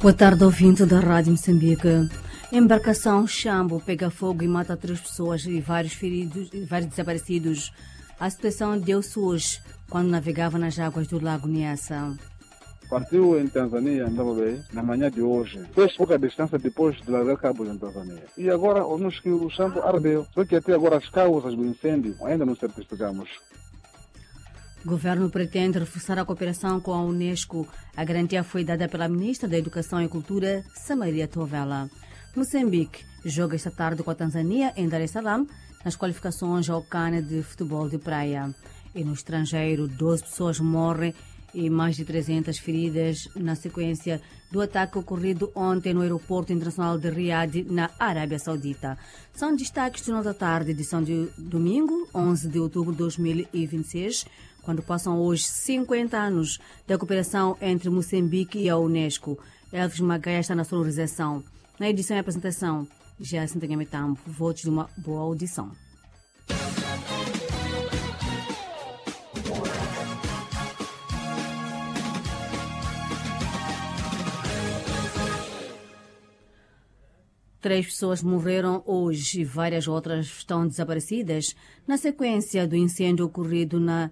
Boa tarde, ouvinte da Rádio Moçambique. Embarcação Xambo pega fogo e mata 3 pessoas e vários feridos e vários desaparecidos. A situação deu-se hoje, quando navegava nas águas do Lago Nyassa. Partiu em Tanzânia, Ndaba Bay, na manhã de hoje. Fez pouca distância depois de largar cabos em Tanzânia. E agora ouvimos que o Xambo ardeu. Só que até agora as causas do incêndio ainda não certificamos. O governo pretende reforçar a cooperação com a Unesco. A garantia foi dada pela ministra da Educação e Cultura, Samaria Tovela. Moçambique joga esta tarde com a Tanzânia em Dar es Salaam nas qualificações ao CAN de futebol de praia. E no estrangeiro, 12 pessoas morrem e mais de 300 feridas na sequência do ataque ocorrido ontem no aeroporto internacional de Riad, na Arábia Saudita. São destaques do Jornal da Tarde, edição de domingo, 11 de outubro de 2026, quando passam hoje 50 anos da cooperação entre Moçambique e a Unesco. Elvis Magaia está na sonorização. Na edição e apresentação, já Sintanha Metambo. Votos de uma boa audição. Três pessoas morreram hoje e várias outras estão desaparecidas na sequência do incêndio ocorrido na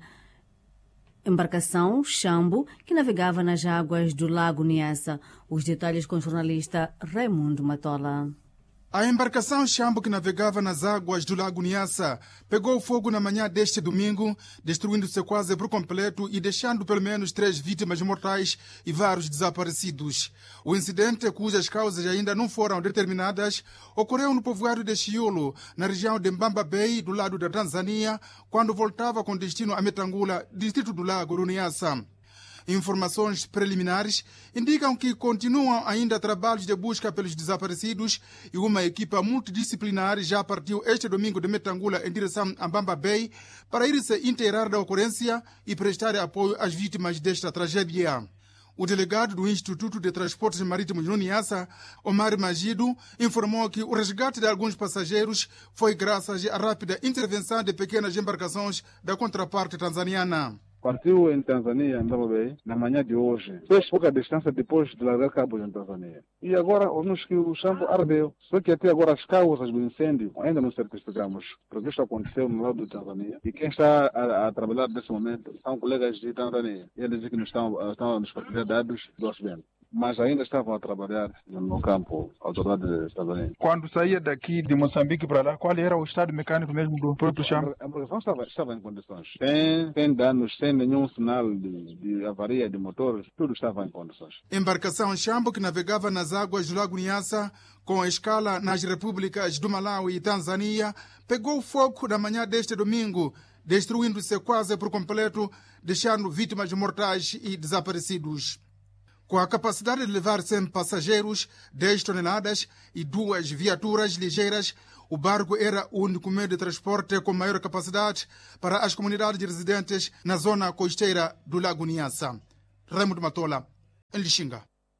embarcação Xambo, que navegava nas águas do Lago Nyassa. Os detalhes com o jornalista Raimundo Matola. A embarcação Xambo, que navegava nas águas do Lago Nyassa, pegou fogo na manhã deste domingo, destruindo-se quase por completo e deixando pelo menos 3 vítimas mortais e vários desaparecidos. O incidente, cujas causas ainda não foram determinadas, ocorreu no povoado de Chiolo, na região de Mbamba Bay, do lado da Tanzânia, quando voltava com destino a Metangula, distrito do Lago do Nyassa. Informações preliminares indicam que continuam ainda trabalhos de busca pelos desaparecidos e uma equipa multidisciplinar já partiu este domingo de Metangula em direção a Mbamba Bay para ir se inteirar da ocorrência e prestar apoio às vítimas desta tragédia. O delegado do Instituto de Transportes Marítimos no Nyassa, Omar Magido, informou que o resgate de alguns passageiros foi graças à rápida intervenção de pequenas embarcações da contraparte tanzaniana. Partiu em Tanzânia, Ndaba Bay, na manhã de hoje. Fez pouca distância depois de largar cabos em Tanzânia. E agora ouvimos que o Xambo ardeu. Só que até agora as causas do incêndio ainda não certificamos. Porque isto aconteceu no lado de Tanzânia. E quem está a trabalhar nesse momento são colegas de Tanzânia. E eles dizem que não estão a nos partilhar dados do acidente. Mas ainda estavam a trabalhar no campo, ao lado de Tanzânia. Quando saía daqui de Moçambique para lá, qual era o estado mecânico mesmo do próprio Xambo? A embarcação estava em condições. Sem danos, sem nenhum sinal de avaria de motor, tudo estava em condições. Embarcação Xambo, que navegava nas águas do Lago Nyassa, com a escala nas repúblicas do Malawi e Tanzânia, pegou fogo na manhã deste domingo, destruindo-se quase por completo, deixando vítimas mortais e desaparecidos. Com a capacidade de levar 100 passageiros, 10 toneladas e 2 viaturas ligeiras, o barco era o único meio de transporte com maior capacidade para as comunidades residentes na zona costeira do Lago Nyassa. Raimundo Matola, em Lixinga.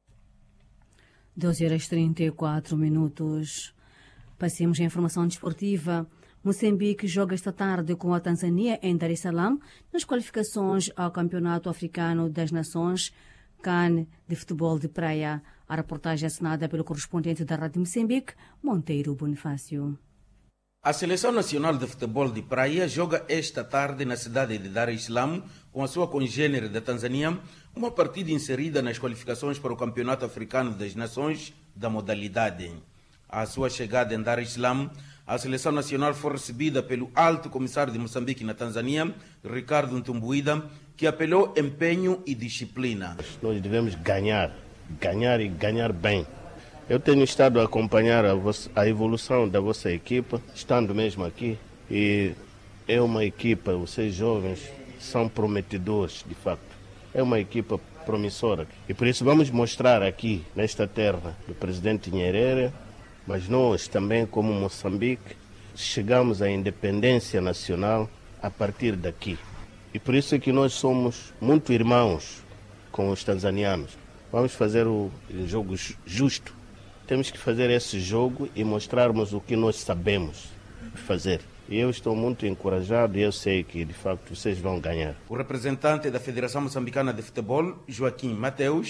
12h34. Passemos à informação desportiva. Moçambique joga esta tarde com a Tanzânia em Dar es Salaam nas qualificações ao Campeonato Africano das Nações CAN de futebol de praia. A reportagem é assinada pelo correspondente da Rádio Moçambique, Monteiro Bonifácio. A Seleção Nacional de Futebol de Praia joga esta tarde na cidade de Dar es Salaam com a sua congênere da Tanzânia, uma partida inserida nas qualificações para o Campeonato Africano das Nações da modalidade. À sua chegada em Dar es Salaam, a Seleção Nacional foi recebida pelo Alto Comissário de Moçambique na Tanzânia, Ricardo Ntumbuida, que apelou empenho e disciplina. Nós devemos ganhar e ganhar bem. Eu tenho estado a acompanhar a evolução da vossa equipa, estando mesmo aqui, e é uma equipa, vocês jovens são prometedores, de facto. É uma equipa promissora. E por isso vamos mostrar aqui, nesta terra do presidente Nyerere, mas nós também, como Moçambique, chegamos à independência nacional a partir daqui. E por isso é que nós somos muito irmãos com os tanzanianos. Vamos fazer o jogo justo. Temos que fazer esse jogo e mostrarmos o que nós sabemos fazer. E eu estou muito encorajado e eu sei que, de facto, vocês vão ganhar. O representante da Federação Moçambicana de Futebol, Joaquim Mateus,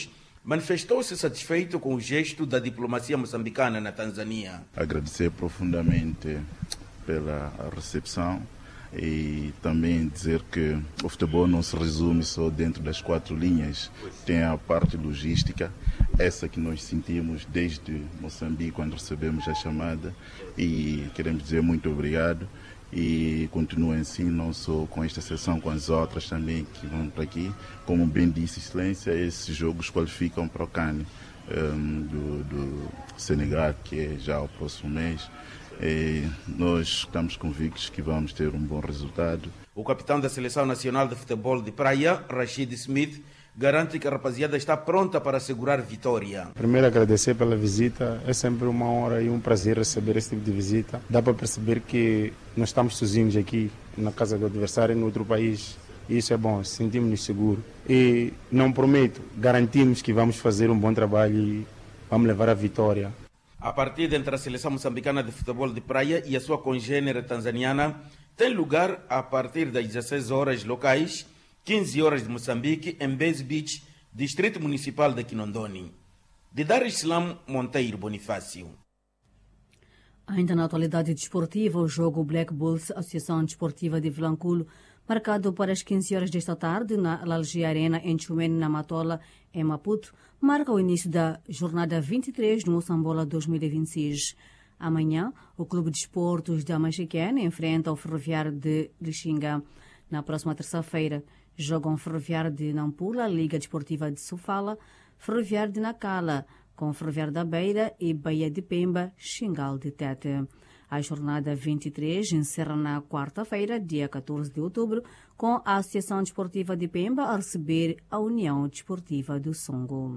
manifestou-se satisfeito com o gesto da diplomacia moçambicana na Tanzânia. Agradecer profundamente pela recepção e também dizer que o futebol não se resume só dentro das 4 linhas. Tem a parte logística, essa que nós sentimos desde Moçambique quando recebemos a chamada, e queremos dizer muito obrigado e continuem assim, não só com esta sessão, com as outras também que vão para aqui. Como bem disse Excelência, esses jogos qualificam para o CAN do Senegal, que é já o próximo mês. E nós estamos convictos que vamos ter um bom resultado. O capitão da Seleção Nacional de Futebol de Praia, Rashid Smith, garante que a rapaziada está pronta para assegurar vitória. Primeiro, agradecer pela visita. É sempre uma honra e um prazer receber esse tipo de visita. Dá para perceber que nós estamos sozinhos aqui na casa do adversário, em outro país. E isso é bom, sentimos-nos seguros. E não prometo, garantimos que vamos fazer um bom trabalho e vamos levar a vitória. A partida entre a Seleção Moçambicana de Futebol de Praia e a sua congênere tanzaniana tem lugar a partir das 16 horas locais, 15 horas de Moçambique, em Mbezi Beach, distrito municipal de Kinondoni. De Dar es Salaam, Monteiro Bonifácio. Ainda na atualidade desportiva, o jogo Black Bulls, Associação Desportiva de Vilanculo, marcado para as 15 horas desta tarde na Lalgia Arena em Chumene, na Matola, em Maputo, marca o início da jornada 23 no Moçambola 2026. Amanhã, o Clube de Esportes da Machiquena enfrenta o Ferroviário de Lixinga. Na próxima terça-feira, jogam o Ferroviário de Nampula, Liga Desportiva de Sofala, Ferroviário de Nacala, com o Ferroviário da Beira e Bahia de Pemba, Xingal de Tete. A jornada 23 encerra na quarta-feira, dia 14 de outubro, com a Associação Desportiva de Pemba a receber a União Desportiva do Songo.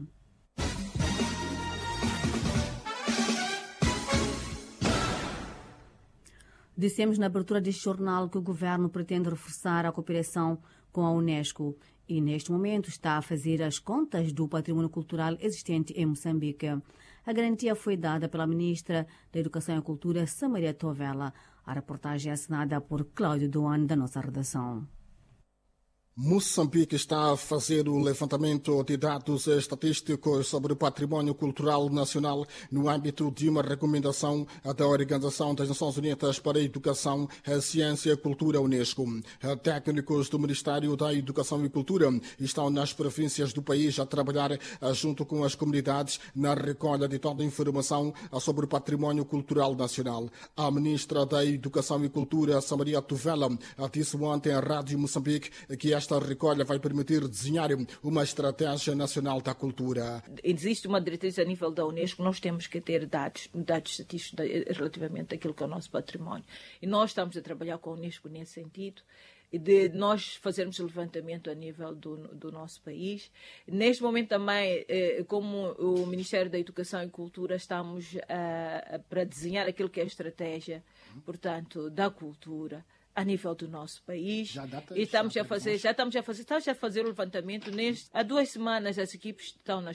Dissemos na abertura deste jornal que o governo pretende reforçar a cooperação com a Unesco e, neste momento, está a fazer as contas do patrimônio cultural existente em Moçambique. A garantia foi dada pela ministra da Educação e Cultura, Samaria Tovela. A reportagem é assinada por Cláudio Duane, da nossa redação. Moçambique está a fazer o levantamento de dados estatísticos sobre o património cultural nacional no âmbito de uma recomendação da Organização das Nações Unidas para a Educação, a Ciência e a Cultura, Unesco. Técnicos do Ministério da Educação e Cultura estão nas províncias do país a trabalhar junto com as comunidades na recolha de toda a informação sobre o património cultural nacional. A ministra da Educação e Cultura, Samaria Tovela, disse ontem à Rádio Moçambique que esta recolha vai permitir desenhar uma estratégia nacional da cultura. Existe uma diretriz a nível da Unesco, nós temos que ter dados estatísticos relativamente àquilo que é o nosso património. E nós estamos a trabalhar com a Unesco nesse sentido, de nós fazermos levantamento a nível do nosso país. Neste momento também, como o Ministério da Educação e Cultura, estamos para desenhar aquilo que é a estratégia, portanto, da cultura a nível do nosso país. Estamos a fazer o levantamento. Há 2 semanas as equipes estão nas